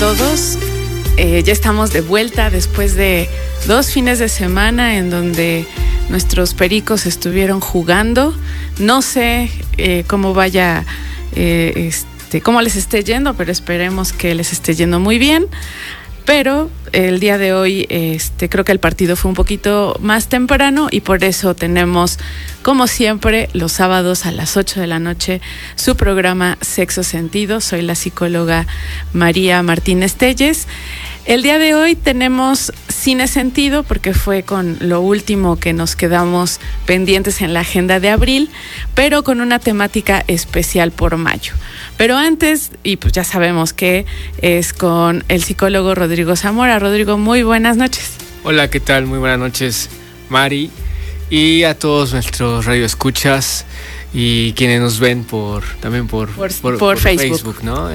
todos. Ya estamos de vuelta después de 2 fines de semana en donde nuestros pericos estuvieron jugando. No sé cómo vaya, cómo les esté yendo, pero esperemos que les esté yendo muy bien. Pero el día de hoy creo que el partido fue un poquito más temprano y por eso tenemos, como siempre, los sábados a las 8 de la noche, su programa Sexo Sentido. Soy la psicóloga María Martínez Telles. El día de hoy tenemos Cine Sentido porque fue con lo último que nos quedamos pendientes en la agenda de abril, pero con una temática especial por mayo. Pero antes, y pues ya sabemos que es con el psicólogo Rodrigo Zamora. Rodrigo, muy buenas noches. Hola, ¿qué tal? Muy buenas noches, Mari, y a todos nuestros radioescuchas y quienes nos ven también por Facebook, ¿no?